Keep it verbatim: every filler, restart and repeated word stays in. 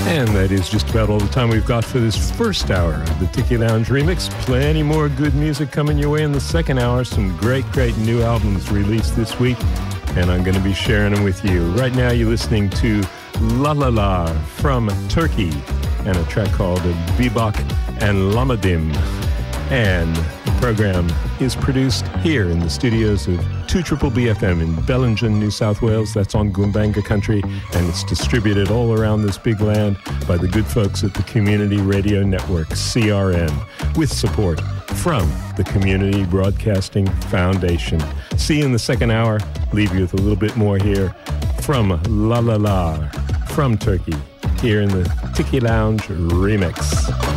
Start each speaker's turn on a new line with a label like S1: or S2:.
S1: And that is just about all the time we've got for this first hour of the Tiki Lounge Remix. Plenty more good music coming your way in the second hour. Some great, great new albums released this week, and I'm going to be sharing them with you. Right now you're listening to La La La from Turkey and a track called Bebak and Lamadim. And the program is produced here in the studios of two B B F M in Bellingen, New South Wales. That's on Goombanga country, and it's distributed all around this big land by the good folks at the Community Radio Network, C R N, with support from the Community Broadcasting Foundation. See you in the second hour. Leave you with a little bit more here from La La La from Turkey, here in the Tiki Lounge Remix.